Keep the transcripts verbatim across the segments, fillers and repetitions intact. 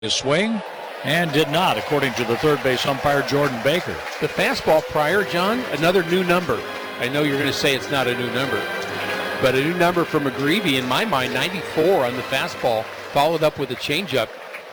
his swing and did not, according to the third base umpire, Jordan Baker. The fastball prior, John, another new number. I know you're going to say it's not a new number, but a new number for McGreevy, in my mind, ninety-four on the fastball, followed up with a changeup.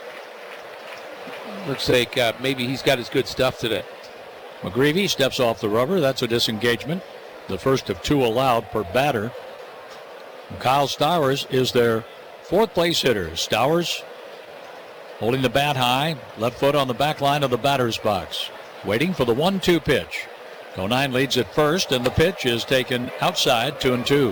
Looks like uh, maybe he's got his good stuff today. McGreevy steps off the rubber. That's a disengagement. The first of two allowed per batter. And Kyle Stowers is their fourth place hitter. Stowers holding the bat high, left foot on the back line of the batter's box, waiting for the one two pitch. Conine leads at first, and the pitch is taken outside, two and two.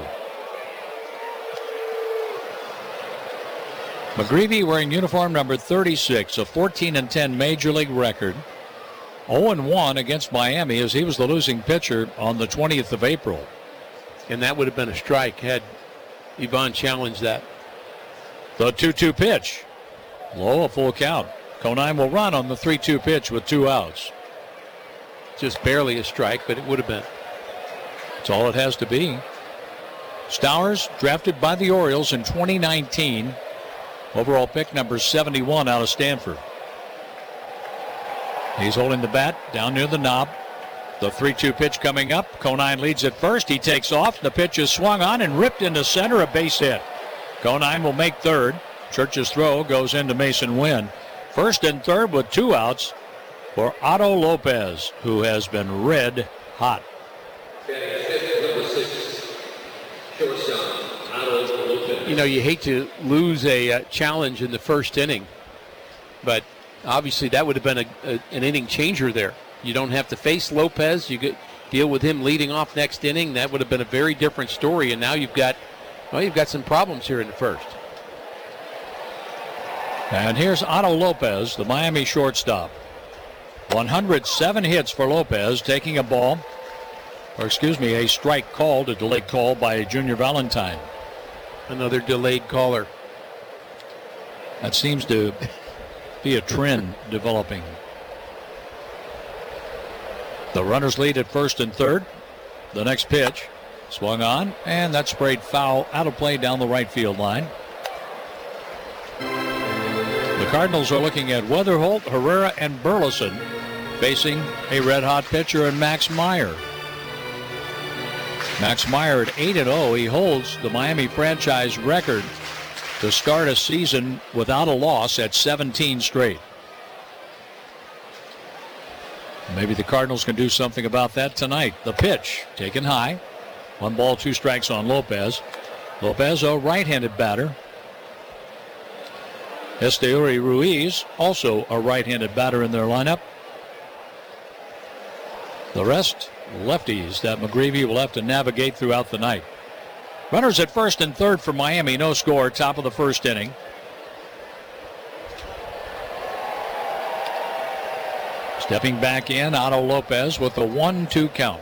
McGreevy wearing uniform number thirty-six, a fourteen and ten major league record. oh and one against Miami as he was the losing pitcher on the twentieth of April. And that would have been a strike had Yvonne challenged that. The two two pitch. Low, a full count. Conine will run on the three two pitch with two outs. Just barely a strike, but it would have been. That's all it has to be. Stowers, drafted by the Orioles in twenty nineteen. Overall pick number seventy-one out of Stanford. He's holding the bat down near the knob. The three two pitch coming up. Conine leads at first. He takes off. The pitch is swung on and ripped into center, a base hit. Conine will make third. Church's throw goes into Mason Wynn. First and third with two outs for Otto Lopez, who has been red hot. You know, you hate to lose a uh, challenge in the first inning, but obviously that would have been a, a, an inning changer there. You don't have to face Lopez. You could deal with him leading off next inning. That would have been a very different story, and now you've got, well, you've got some problems here in the first. And here's Otto Lopez, the Miami shortstop. one hundred seven hits for Lopez, taking a ball, or excuse me, a strike called, a delayed call by Junior Valentine. Another delayed caller. That seems to be a trend developing. The runners lead at first and third. The next pitch swung on, and that sprayed foul out of play down the right field line. The Cardinals are looking at Weatherholt, Herrera, and Burleson facing a red-hot pitcher in Max Meyer. Max Meyer at eight and oh. He holds the Miami franchise record to start a season without a loss at seventeen straight. Maybe the Cardinals can do something about that tonight. The pitch taken high. One ball, two strikes on Lopez. Lopez, a right-handed batter. Esteuri Ruiz, also a right-handed batter in their lineup. The rest, lefties that McGreevy will have to navigate throughout the night. Runners at first and third for Miami, no score, top of the first inning. Stepping back in, Otto Lopez with a one two count.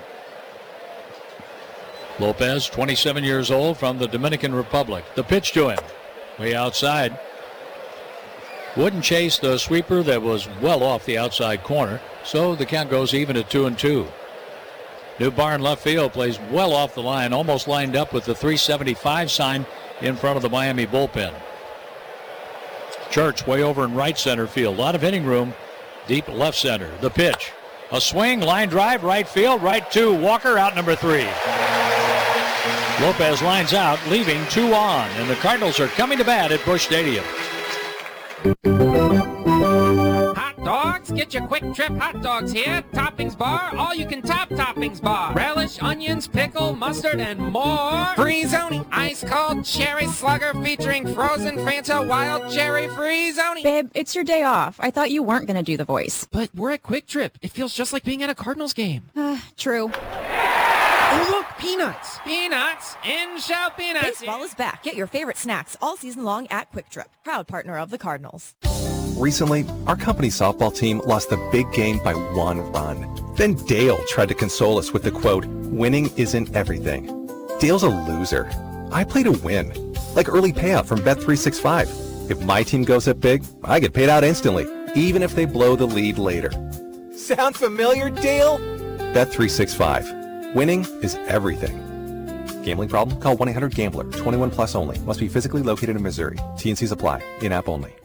Lopez, twenty-seven years old, from the Dominican Republic. The pitch to him, way outside. Wouldn't chase the sweeper that was well off the outside corner, so the count goes even at two and two. New Barn left field plays well off the line, almost lined up with the three seventy-five sign in front of the Miami bullpen. Church way over in right center field. A lot of inning room deep left center. The pitch, a swing, line drive, right field, right two. Walker out number three. Lopez lines out, leaving two on, and the Cardinals are coming to bat at Busch Stadium. Hot dogs? Get your Quick Trip hot dogs here. Toppings bar, all you can top toppings bar. Relish, onions, pickle, mustard, and more. Free-Zoni, ice cold cherry slugger featuring frozen Fanta wild cherry Free-Zoni. Babe, it's your day off. I thought you weren't going to do the voice. But we're at Quick Trip. It feels just like being at a Cardinals game. Uh, true. Oh, look, peanuts. Peanuts. In shell peanuts. Baseball is back. Get your favorite snacks all season long at Quick Trip, proud partner of the Cardinals. Recently, our company's softball team lost the big game by one run. Then Dale tried to console us with the quote, "Winning isn't everything." Dale's a loser. I play to win. Like early payout from Bet three sixty-five. If my team goes up big, I get paid out instantly, even if they blow the lead later. Sound familiar, Dale? Bet three sixty-five. Winning is everything. Gambling problem? Call one eight hundred gambler. twenty-one plus only. Must be physically located in Missouri. T and C's apply. In-app only.